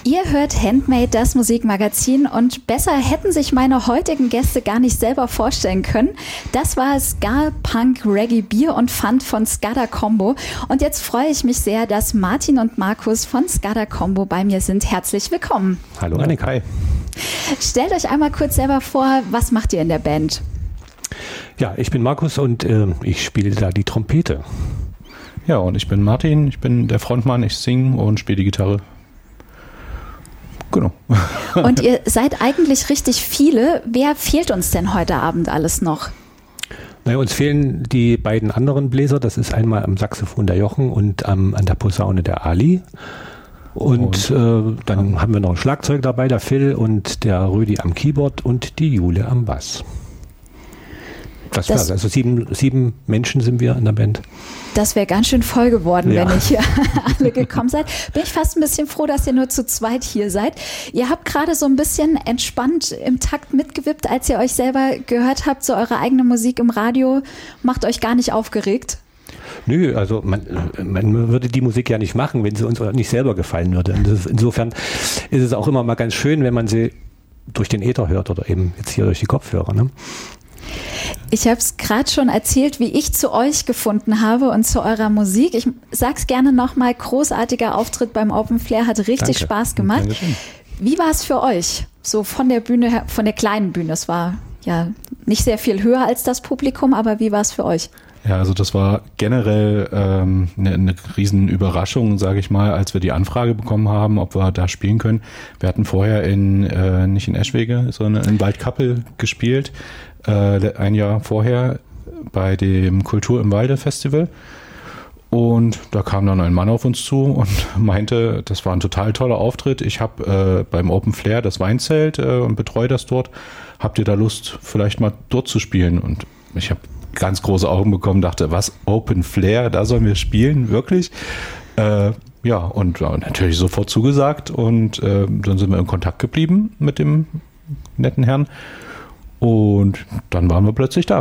Ihr hört Handmade, das Musikmagazin, und besser hätten sich meine heutigen Gäste gar nicht selber vorstellen können. Das war Ska, Punk, Reggae, Bier und Fun von Skada Combo. Und jetzt freue ich mich sehr, dass Martin und Markus von Skada Combo bei mir sind. Herzlich willkommen. Hallo Annika. Hi. Stellt euch einmal kurz selber vor, was macht ihr in der Band? Ja, ich bin Markus und ich spiele da die Trompete. Ja, und ich bin Martin, ich bin der Frontmann, ich singe und spiele die Gitarre. Genau. Und ihr seid eigentlich richtig viele. Wer fehlt uns denn heute Abend alles noch? Naja, uns fehlen die beiden anderen Bläser. Das ist einmal am Saxophon der Jochen und an der Posaune der Ali. Und dann haben wir noch ein Schlagzeug dabei, der Phil, und der Rüdi am Keyboard und die Jule am Bass. Das war's. Also sieben Menschen sind wir in der Band. Das wäre ganz schön voll geworden, wenn ihr hier alle gekommen seid. Bin ich fast ein bisschen froh, dass ihr nur zu zweit hier seid. Ihr habt gerade so ein bisschen entspannt im Takt mitgewippt, als ihr euch selber gehört habt, so eure eigene Musik im Radio. Macht euch gar nicht aufgeregt? Nö, also man würde die Musik ja nicht machen, wenn sie uns nicht selber gefallen würde. Insofern ist es auch immer mal ganz schön, wenn man sie durch den Äther hört oder eben jetzt hier durch die Kopfhörer, ne? Ich habe es gerade schon erzählt, wie ich zu euch gefunden habe und zu eurer Musik. Ich sag's gerne nochmal, großartiger Auftritt beim Open Flair, hat richtig Spaß gemacht. Dankeschön. Wie war es für euch? So von der Bühne her, von der kleinen Bühne. Es war ja nicht sehr viel höher als das Publikum, aber wie war es für euch? Ja, also das war generell eine riesen Überraschung, sage ich mal, als wir die Anfrage bekommen haben, ob wir da spielen können. Wir hatten vorher nicht in Eschwege, sondern in Waldkappel gespielt, ein Jahr vorher bei dem Kultur im Walde Festival. Und da kam dann ein Mann auf uns zu und meinte, das war ein total toller Auftritt. Ich habe beim Open Flair das Weinzelt und betreue das dort. Habt ihr da Lust, vielleicht mal dort zu spielen? Und ich habe ganz große Augen bekommen, dachte, was, Open Flair, da sollen wir spielen, wirklich? Und natürlich sofort zugesagt und dann sind wir in Kontakt geblieben mit dem netten Herrn und dann waren wir plötzlich da.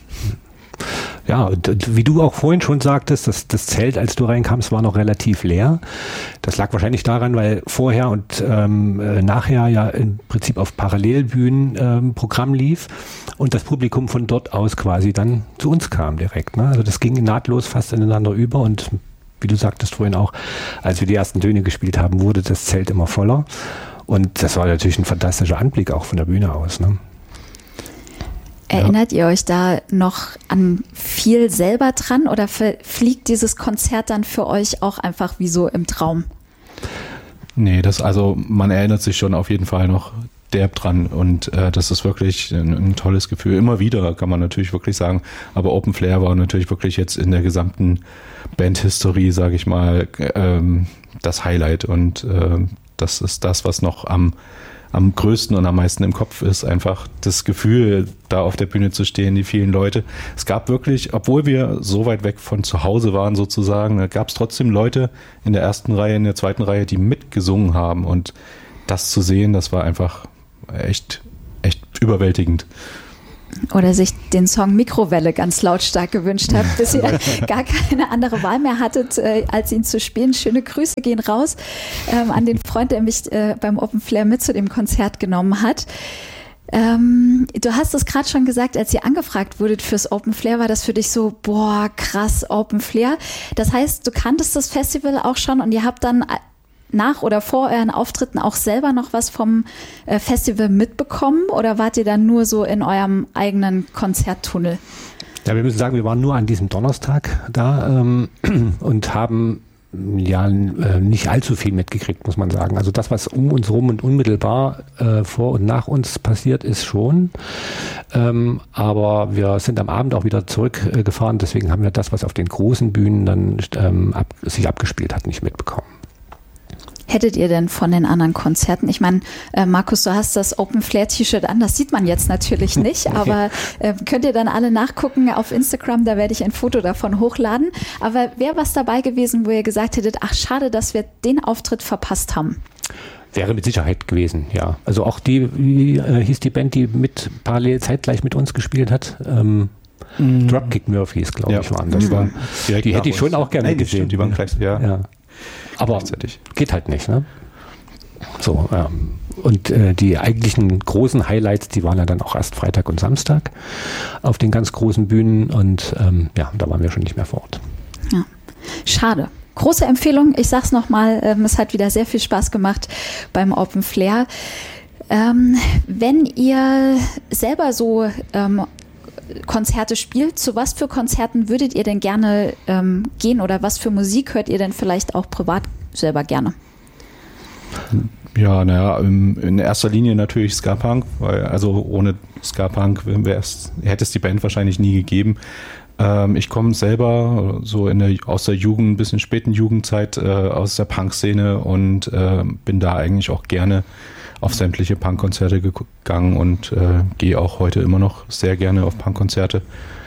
Ja, und wie du auch vorhin schon sagtest, das Zelt, als du reinkamst, war noch relativ leer. Das lag wahrscheinlich daran, weil vorher und nachher ja im Prinzip auf Parallelbühnen Programm lief und das Publikum von dort aus quasi dann zu uns kam direkt. Ne? Also das ging nahtlos fast ineinander über und wie du sagtest vorhin auch, als wir die ersten Töne gespielt haben, wurde das Zelt immer voller und das war natürlich ein fantastischer Anblick auch von der Bühne aus, ne? Erinnert ihr euch da noch an viel selber dran oder fliegt dieses Konzert dann für euch auch einfach wie so im Traum? Nee, man erinnert sich schon auf jeden Fall noch derb dran und das ist wirklich ein tolles Gefühl. Immer wieder kann man natürlich wirklich sagen, aber Open Flair war natürlich wirklich jetzt in der gesamten Bandhistorie, sage ich mal, das Highlight und das ist das, was noch am größten und am meisten im Kopf ist, einfach das Gefühl, da auf der Bühne zu stehen, die vielen Leute. Es gab wirklich, obwohl wir so weit weg von zu Hause waren sozusagen, gab es trotzdem Leute in der ersten Reihe, in der zweiten Reihe, die mitgesungen haben und das zu sehen, das war einfach echt überwältigend. Oder sich den Song Mikrowelle ganz lautstark gewünscht habt, bis ihr gar keine andere Wahl mehr hattet, als ihn zu spielen. Schöne Grüße gehen raus an den Freund, der mich beim Open Flair mit zu dem Konzert genommen hat. Du hast es gerade schon gesagt, als ihr angefragt wurdet fürs Open Flair, war das für dich so, boah, krass, Open Flair. Das heißt, du kanntest das Festival auch schon und ihr habt dann nach oder vor euren Auftritten auch selber noch was vom Festival mitbekommen oder wart ihr dann nur so in eurem eigenen Konzerttunnel? Ja, wir müssen sagen, wir waren nur an diesem Donnerstag da und haben nicht allzu viel mitgekriegt, muss man sagen. Also das, was um uns rum und unmittelbar vor und nach uns passiert ist, schon. Aber wir sind am Abend auch wieder zurückgefahren, deswegen haben wir das, was auf den großen Bühnen dann sich abgespielt hat, nicht mitbekommen. Hättet ihr denn von den anderen Konzerten, ich meine, Markus, du hast das Open Flair T-Shirt an, das sieht man jetzt natürlich nicht, aber könnt ihr dann alle nachgucken auf Instagram, da werde ich ein Foto davon hochladen. Aber wäre was dabei gewesen, wo ihr gesagt hättet, ach schade, dass wir den Auftritt verpasst haben? Wäre mit Sicherheit gewesen, ja. Also auch wie hieß die Band, die parallel zeitgleich mit uns gespielt hat? Dropkick Murphys, glaube ich, waren das. Die hätte ich schon auch gerne gesehen. Die waren gleich, ja. Aber geht halt nicht, ne? So, und die eigentlichen großen Highlights, die waren ja dann auch erst Freitag und Samstag auf den ganz großen Bühnen und da waren wir schon nicht mehr vor Ort. Ja. Schade. Große Empfehlung, ich sag's nochmal, es hat wieder sehr viel Spaß gemacht beim Open Flair. Wenn ihr selber so Konzerte spielt, zu was für Konzerten würdet ihr denn gerne gehen oder was für Musik hört ihr denn vielleicht auch privat selber gerne? Ja, in erster Linie natürlich Ska-Punk, weil also ohne Ska-Punk hätte es die Band wahrscheinlich nie gegeben. Ich komme selber so aus der Jugend, ein bisschen späten Jugendzeit, aus der Punk-Szene und bin da eigentlich auch gerne auf sämtliche Punk-Konzerte gegangen und gehe auch heute immer noch sehr gerne auf Punk-Konzerte.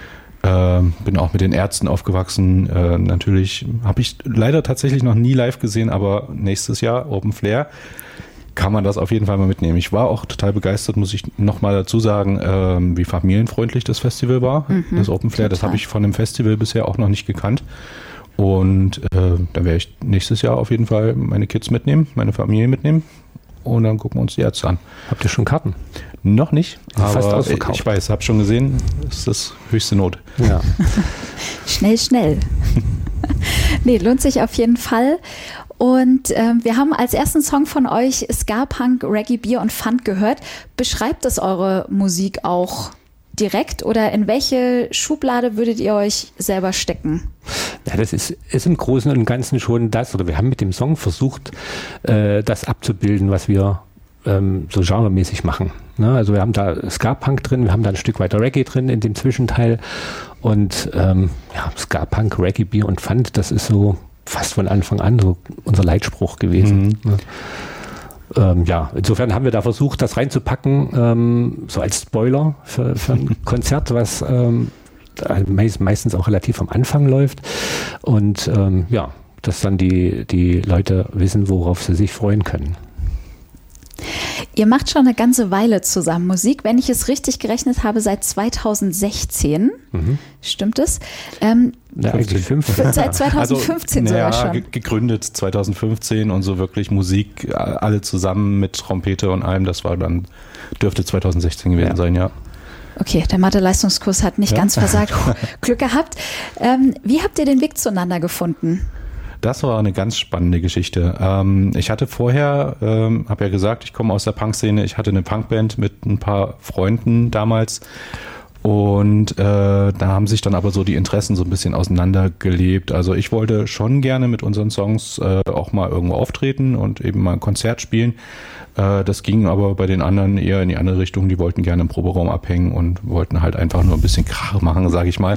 Bin auch mit den Ärzten aufgewachsen. Natürlich habe ich leider tatsächlich noch nie live gesehen, aber nächstes Jahr Open Flair kann man das auf jeden Fall mal mitnehmen. Ich war auch total begeistert, muss ich nochmal dazu sagen, wie familienfreundlich das Festival war, das Open Flair. Total. Das habe ich von dem Festival bisher auch noch nicht gekannt. Und da werde ich nächstes Jahr auf jeden Fall meine Kids mitnehmen, meine Familie mitnehmen. Und dann gucken wir uns die Ärzte an. Habt ihr schon Karten? Noch nicht, aber fast ausverkauft. Ich weiß, habe schon gesehen, das ist das höchste Not. Ja. Schnell. Nee, lohnt sich auf jeden Fall. Und wir haben als ersten Song von euch Ska, Punk, Reggae, Bier und Funk gehört. Beschreibt es eure Musik auch direkt oder in welche Schublade würdet ihr euch selber stecken? Ja, das ist im Großen und Ganzen schon das, oder wir haben mit dem Song versucht, das abzubilden, was wir so genremäßig machen. Ne? Also wir haben da Ska-Punk drin, wir haben da ein Stück weiter Reggae drin in dem Zwischenteil und Ska-Punk, Reggae, Bier und Funk, das ist so fast von Anfang an so unser Leitspruch gewesen. Ne? Insofern haben wir da versucht, das reinzupacken, so als Spoiler für ein Konzert, was meistens auch relativ am Anfang läuft und dass dann die Leute wissen, worauf sie sich freuen können. Ihr macht schon eine ganze Weile zusammen Musik, wenn ich es richtig gerechnet habe, seit 2016. Stimmt es? Eigentlich 15. Seit 2015 sogar schon. Gegründet 2015 und so wirklich Musik alle zusammen mit Trompete und allem, das dürfte 2016 gewesen sein, ja. Okay, der Mathe-Leistungskurs hat nicht ganz versagt. Glück gehabt. Wie habt ihr den Weg zueinander gefunden? Das war eine ganz spannende Geschichte. Ich hatte vorher, habe ja gesagt, ich komme aus der Punk-Szene. Ich hatte eine Punkband mit ein paar Freunden damals. Und da haben sich dann aber so die Interessen so ein bisschen auseinandergelebt. Also ich wollte schon gerne mit unseren Songs auch mal irgendwo auftreten und eben mal ein Konzert spielen. Das ging aber bei den anderen eher in die andere Richtung. Die wollten gerne im Proberaum abhängen und wollten halt einfach nur ein bisschen Krach machen, sage ich mal.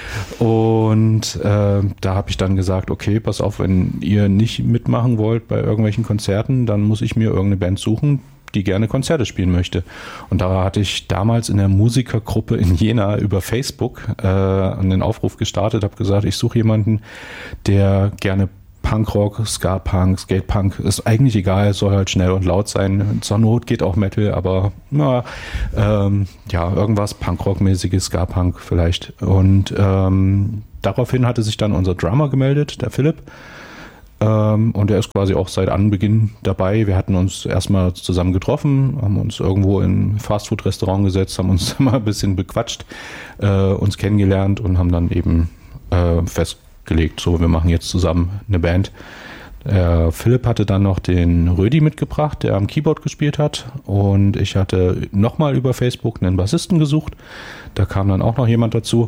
Und da habe ich dann gesagt, okay, pass auf, wenn ihr nicht mitmachen wollt bei irgendwelchen Konzerten, dann muss ich mir irgendeine Band suchen, die gerne Konzerte spielen möchte. Und da hatte ich damals in der Musikergruppe in Jena über Facebook einen Aufruf gestartet, habe gesagt, ich suche jemanden, der gerne Punkrock, Ska-Punk, Skate-Punk, ist eigentlich egal, es soll halt schnell und laut sein. Zur Not geht auch Metal, aber irgendwas Punkrock-mäßiges, Ska-Punk vielleicht. Und daraufhin hatte sich dann unser Drummer gemeldet, der Philipp. Und er ist quasi auch seit Anbeginn dabei. Wir hatten uns erstmal zusammen getroffen, haben uns irgendwo in ein Fastfood-Restaurant gesetzt, haben uns mal ein bisschen bequatscht, uns kennengelernt und haben dann eben festgelegt, so, wir machen jetzt zusammen eine Band. Philipp hatte dann noch den Rödi mitgebracht, der am Keyboard gespielt hat, und ich hatte nochmal über Facebook einen Bassisten gesucht. Da kam dann auch noch jemand dazu.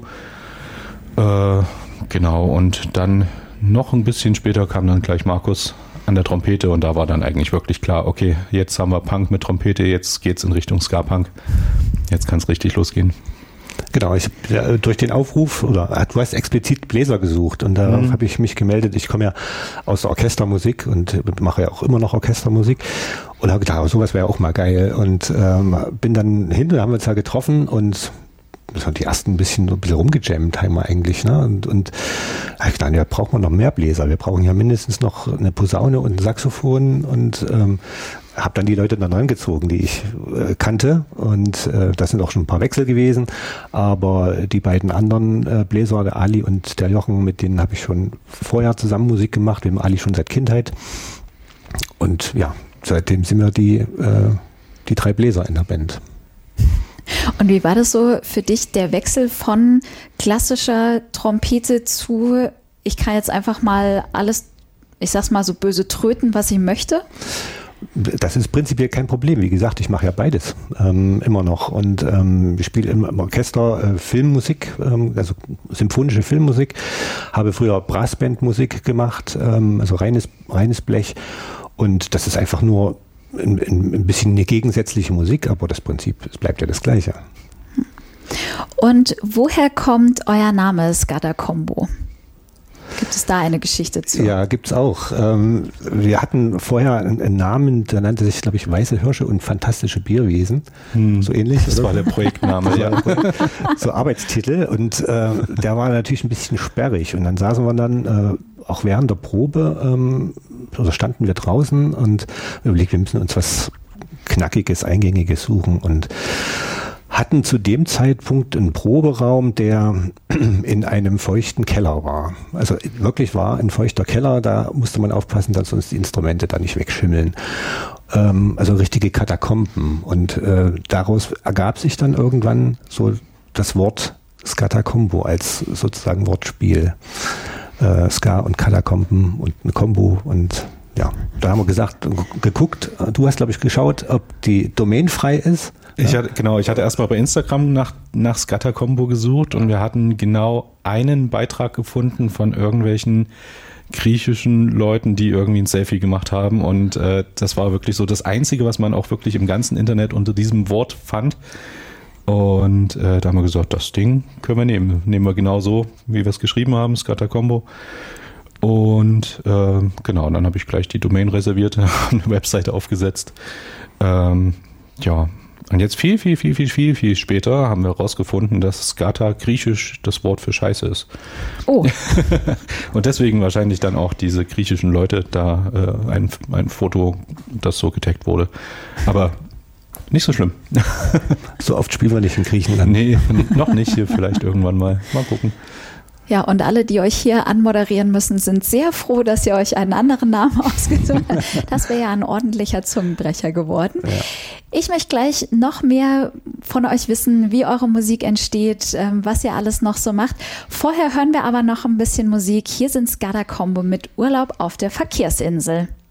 Genau, und dann noch ein bisschen später kam dann gleich Markus an der Trompete und da war dann eigentlich wirklich klar, okay, jetzt haben wir Punk mit Trompete, jetzt geht's in Richtung Ska-Punk. Jetzt kann es richtig losgehen. Genau, durch den Aufruf, oder du hast explizit Bläser gesucht und darauf habe ich mich gemeldet. Ich komme ja aus der Orchestermusik und mache ja auch immer noch Orchestermusik und habe gedacht, sowas wäre auch mal geil und bin dann hin und haben uns da getroffen und das haben die ersten ein bisschen rumgejammt haben wir eigentlich, ne? Und ich dachte, ja, braucht man noch mehr Bläser. Wir brauchen ja mindestens noch eine Posaune und ein Saxophon und habe dann die Leute dann rangezogen, die ich kannte, und das sind auch schon ein paar Wechsel gewesen, aber die beiden anderen Bläser, der Ali und der Jochen, mit denen habe ich schon vorher zusammen Musik gemacht, mit dem Ali schon seit Kindheit, und ja, seitdem sind wir die 3 Bläser in der Band. Und wie war das so für dich, der Wechsel von klassischer Trompete zu, ich kann jetzt einfach mal alles, ich sag's mal so böse, tröten, was ich möchte? Das ist prinzipiell kein Problem. Wie gesagt, ich mache ja beides immer noch. Und ich spiele im Orchester Filmmusik, also symphonische Filmmusik. Habe früher Brassbandmusik gemacht, also reines Blech. Und das ist einfach nur ein bisschen eine gegensätzliche Musik, aber das Prinzip, es bleibt ja das Gleiche. Und woher kommt euer Name Scudder Combo? Gibt es da eine Geschichte zu? Ja, gibt's auch. Wir hatten vorher einen Namen, der nannte sich, glaube ich, Weiße Hirsche und fantastische Bierwesen. So ähnlich. Das war der Projektname, ja. So Arbeitstitel. Und der war natürlich ein bisschen sperrig. Und dann saßen wir dann auch während der Probe, also standen wir draußen und überlegt, wir müssen uns was Knackiges, Eingängiges suchen. Und hatten zu dem Zeitpunkt einen Proberaum, der in einem feuchten Keller war. Also wirklich war ein feuchter Keller, da musste man aufpassen, dass sonst die Instrumente da nicht wegschimmeln. Also richtige Katakomben. Und daraus ergab sich dann irgendwann so das Wort Scudder Combo als sozusagen Wortspiel. Ska und Katakomben und eine Combo und ja, da haben wir geguckt, du hast glaube ich geschaut, ob die Domain frei ist. Ich hatte erstmal bei Instagram nach Scudder Combo gesucht und wir hatten genau einen Beitrag gefunden von irgendwelchen griechischen Leuten, die irgendwie ein Selfie gemacht haben und das war wirklich so das Einzige, was man auch wirklich im ganzen Internet unter diesem Wort fand. Und da haben wir gesagt, das Ding können wir nehmen. Nehmen wir genau so, wie wir es geschrieben haben, Scudder Combo. Und genau, dann habe ich gleich die Domain reserviert, eine Webseite aufgesetzt. Ja, und jetzt viel später haben wir herausgefunden, dass Skata griechisch das Wort für Scheiße ist. Oh. Und deswegen wahrscheinlich dann auch diese griechischen Leute da ein Foto, das so getaggt wurde. Aber nicht so schlimm. So oft spielen wir nicht in Griechenland. Nee, noch nicht. Hier vielleicht irgendwann mal. Mal gucken. Ja, und alle, die euch hier anmoderieren müssen, sind sehr froh, dass ihr euch einen anderen Namen ausgesucht habt. Das wäre ja ein ordentlicher Zungenbrecher geworden. Ja. Ich möchte gleich noch mehr von euch wissen, wie eure Musik entsteht, was ihr alles noch so macht. Vorher hören wir aber noch ein bisschen Musik. Hier sind Scudder Combo mit Urlaub auf der Verkehrsinsel.